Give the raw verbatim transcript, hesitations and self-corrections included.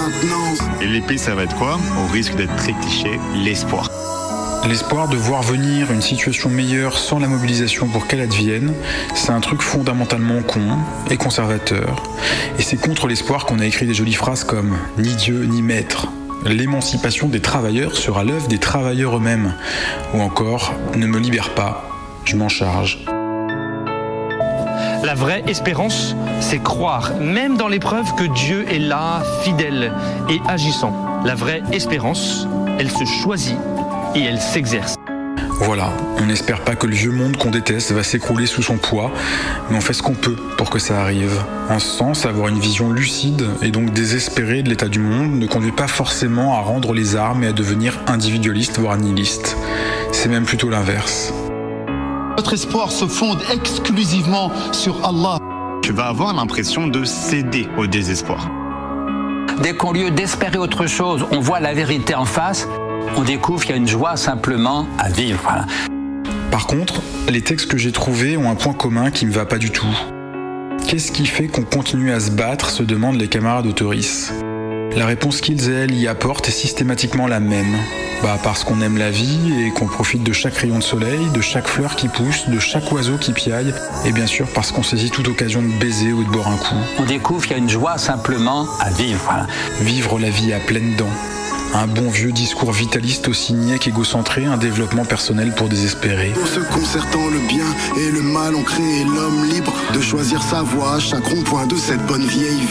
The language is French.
maintenance. Et l'épée, ça va être quoi? Au risque d'être très cliché, l'espoir. L'espoir de voir venir une situation meilleure sans la mobilisation pour qu'elle advienne, c'est un truc fondamentalement con et conservateur. Et c'est contre l'espoir qu'on a écrit des jolies phrases comme « ni Dieu ni maître ». L'émancipation des travailleurs sera l'œuvre des travailleurs eux-mêmes. Ou encore « ne me libère pas, je m'en charge ». La vraie espérance, c'est croire, même dans l'épreuve, que Dieu est là, fidèle et agissant. La vraie espérance, elle se choisit et elle s'exerce. Voilà, on n'espère pas que le vieux monde qu'on déteste va s'écrouler sous son poids, mais on fait ce qu'on peut pour que ça arrive. En ce sens, avoir une vision lucide et donc désespérée de l'état du monde ne conduit pas forcément à rendre les armes et à devenir individualiste, voire nihiliste. C'est même plutôt l'inverse. Notre espoir se fonde exclusivement sur Allah. Tu vas avoir l'impression de céder au désespoir. Dès qu'au lieu d'espérer autre chose, on voit la vérité en face, on découvre qu'il y a une joie simplement à vivre. Voilà. Par contre, les textes que j'ai trouvés ont un point commun qui ne me va pas du tout. Qu'est-ce qui fait qu'on continue à se battre, se demandent les camarades autoristes. La réponse qu'ils et elles y apportent est systématiquement la même. Bah parce qu'on aime la vie et qu'on profite de chaque rayon de soleil, de chaque fleur qui pousse, de chaque oiseau qui piaille, et bien sûr parce qu'on saisit toute occasion de baiser ou de boire un coup. On découvre qu'il y a une joie simplement à vivre. Voilà. Vivre la vie à pleines dents. Un bon vieux discours vitaliste aussi niais qu'égocentré, un développement personnel pour désespérer. Pour se concertant, le bien et le mal ont créé l'homme libre de choisir sa voie à chaque rond-point de cette bonne vieille vie.